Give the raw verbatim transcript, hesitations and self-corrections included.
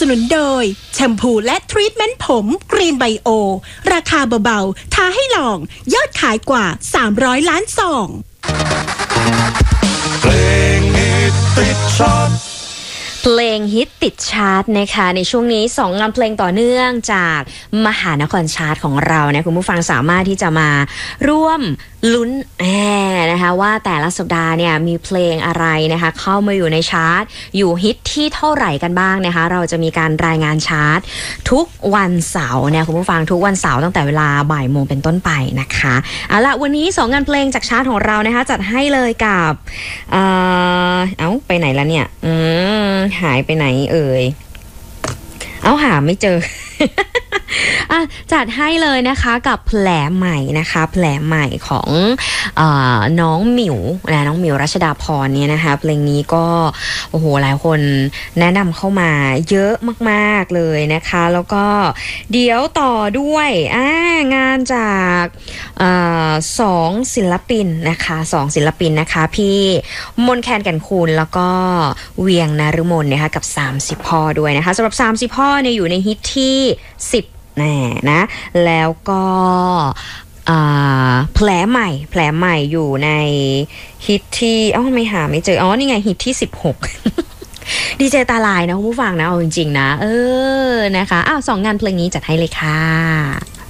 นุนโดยแชมพูและทรีทเมนต์ผมกรีนไบโอราคาเบาๆท้าให้ลองยอดขายกว่าสามร้อยล้านซองเพลงฮิตติดชาร์ตเพลงฮิตติดชาร์ตนะคะในช่วงนี้สองงานเพลงต่อเนื่องจากมหานครชาร์ตของเรานะคุณผู้ฟังสามารถที่จะมาร่วมลุ้นแอนะคะว่าแต่ละสัปดาห์เนี่ยมีเพลงอะไรนะคะเข้ามาอยู่ในชาร์ตอยู่ฮิตที่เท่าไหร่กันบ้างนะคะเราจะมีการรายงานชาร์ตทุกวันเสาร์นะคุณผู้ฟังทุกวันเสาร์ตั้งแต่เวลาบ่ายโมงเป็นต้นไปนะคะเอาละวันนี้สองงานเพลงจากชาร์ตของเรานะคะจัดให้เลยกับเอ่อเอ้าไปไหนแล้วเนี่ยอืมหายไปไหนเอ่ยเอ้าหาไม่เจอ อ่ะจัดให้เลยนะคะกับแผลใหม่นะคะแผลใหม่ของเอ่อน้องหมิวนะน้องหมิวรัชดาพรเนี่ยนะคะเพลงนี้ก็โอ้โหหลายคนแนะนำเข้ามาเยอะมากๆเลยนะคะแล้วก็เดี๋ยวต่อด้วยอ่างานจากเอ่อสองศิลปินนะคะสองศิลปินนะคะพี่มนแคนแก่นคูณแล้วก็เวียงนฤมลนะคะกับสามสิบพ่อด้วยนะคะสำหรับสามสิบพ่อเนี่ยอยู่ในฮิตที่สิบแน่นะแล้วก็แผลใหม่แผลใหม่อยู่ในฮิตที่อ๋อไม่หาไม่เจออ๋อนี่ไงฮิตที่สิบหกดีเจตาลายนะคุณผู้ฟังนะเอาจริงๆนะเออนะคะอ้าวสองงานเพลงนี้จัดให้เลยค่ะ